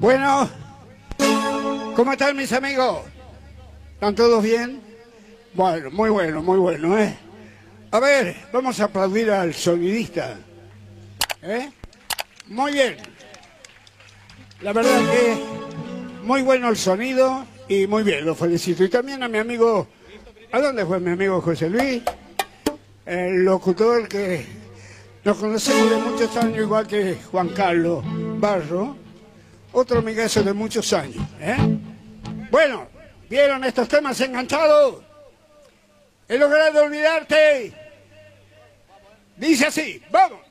Bueno, ¿cómo están mis amigos? ¿Están todos bien? Bueno, muy bueno, ¿eh? A ver, vamos a aplaudir al sonidista. ¿Eh? Muy bien. La verdad que muy bueno el sonido y muy bien, lo felicito. Y también a mi amigo, ¿a dónde fue mi amigo José Luis? El locutor que nos conocemos de muchos años, igual que Juan Carlos Barro, otro amigazo de muchos años, ¿eh? Bueno, ¿vieron estos temas enganchados? He logrado olvidarte. Dice así, vamos.